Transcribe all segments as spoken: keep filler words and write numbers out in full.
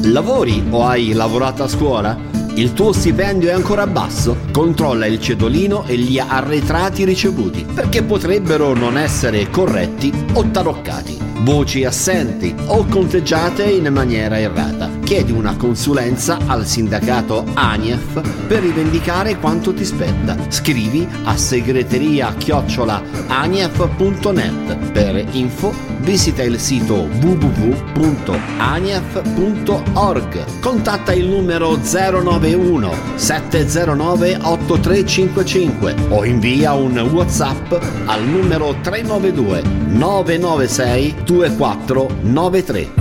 Lavori o hai lavorato a scuola? Il tuo stipendio è ancora basso? Controlla il cedolino e gli arretrati ricevuti, perché potrebbero non essere corretti o taroccati. Voci assenti o conteggiate in maniera errata. Chiedi una consulenza al sindacato ANIEF per rivendicare quanto ti spetta. Scrivi a segreteria chiocciola anief punto net. Per info visita il sito w w w punto anief punto org. Contatta il numero zero nove uno sette zero nove otto tre cinque cinque o invia un WhatsApp al numero tre nove due nove nove sei due quattro nove tre.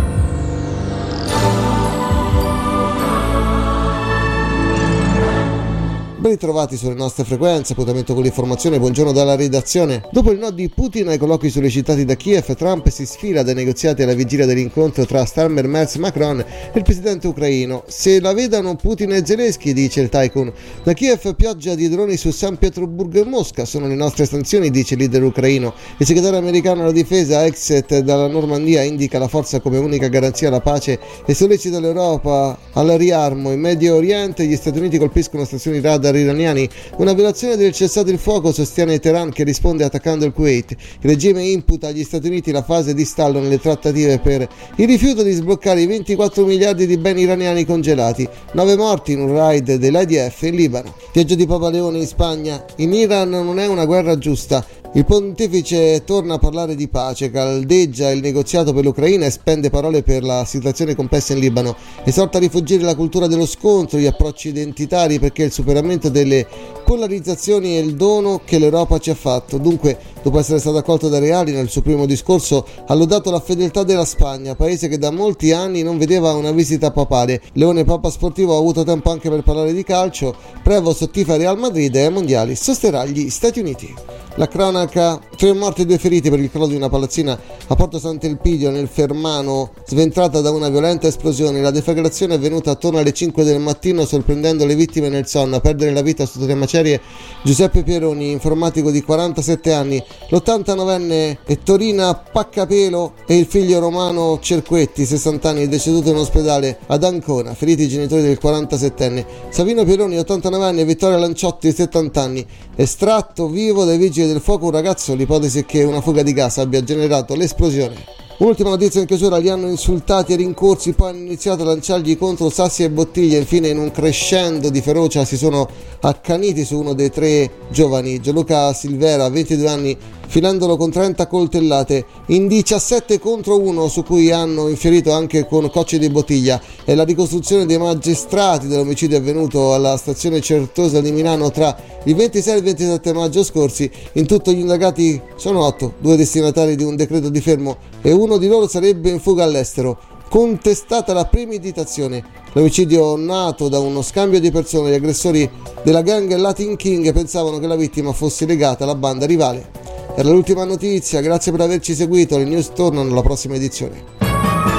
Ben ritrovati sulle nostre frequenze, appuntamento con l'informazione, buongiorno dalla redazione. Dopo il no di Putin ai colloqui sollecitati da Kiev, Trump si sfila dai negoziati alla vigilia dell'incontro tra Starmer, Merz, Macron e il presidente ucraino. Se la vedano Putin e Zelensky, dice il Tycoon. Da Kiev pioggia di droni su San Pietroburgo e Mosca, sono le nostre sanzioni, dice il leader ucraino. Il segretario americano alla difesa, Exet dalla Normandia, indica la forza come unica garanzia alla pace e sollecita l'Europa al riarmo. In Medio Oriente gli Stati Uniti colpiscono stazioni radar iraniani, una violazione del cessate il fuoco, sostiene Teheran, che risponde attaccando il Kuwait. Il regime imputa agli Stati Uniti la fase di stallo nelle trattative per il rifiuto di sbloccare i ventiquattro miliardi di beni iraniani congelati. Nove morti in un raid dell'I D F in Libano. Viaggio di Papa Leone in Spagna. In Iran non è una guerra giusta. Il pontefice torna a parlare di pace, caldeggia il negoziato per l'Ucraina e spende parole per la situazione complessa in Libano. Esorta a rifuggire la cultura dello scontro, gli approcci identitari, perché il superamento delle polarizzazioni è il dono che l'Europa ci ha fatto. Dunque, dopo essere stato accolto da Reali nel suo primo discorso, ha lodato la fedeltà della Spagna, paese che da molti anni non vedeva una visita papale. Leone, Papa sportivo, ha avuto tempo anche per parlare di calcio. Prevost tifa Real Madrid e ai mondiali sosterrà gli Stati Uniti. La cronaca: tre morti e due feriti per il crollo di una palazzina a Porto Sant'Elpidio nel Fermano, sventrata da una violenta esplosione. La deflagrazione è avvenuta attorno alle cinque del mattino, sorprendendo le vittime nel sonno. A perdere la vita sotto le macerie Giuseppe Pieroni, informatico di quarantasette anni, l'ottantanovenne Ettorina Paccapelo e il figlio Romano Cerquetti, sessanta anni, deceduto in ospedale ad Ancona. Feriti i genitori del quarantasettenne Savino Pieroni, ottantanove anni, e Vittoria Lanciotti, settanta anni, estratto vivo dai vigili del fuoco un ragazzo. L'ipotesi è che una fuga di gas abbia generato l'esplosione. Ultima notizia in chiusura: li hanno insultati e rincorsi, poi hanno iniziato a lanciargli contro sassi e bottiglie. Infine, in un crescendo di ferocia, si sono accaniti su uno dei tre giovani, Gianluca Silvera, ventidue anni, filandolo con trenta coltellate in diciassette contro uno, su cui hanno infierito anche con cocce di bottiglia. È la ricostruzione dei magistrati dell'omicidio avvenuto alla stazione Certosa di Milano tra il ventisei e il ventisette maggio scorsi. In tutto gli indagati sono otto, due destinatari di un decreto di fermo e uno di loro sarebbe in fuga all'estero. Contestata la premeditazione, l'omicidio nato da uno scambio di persone. Gli aggressori della gang Latin King pensavano che la vittima fosse legata alla banda rivale. Era l'ultima notizia, grazie per averci seguito, le news tornano alla prossima edizione.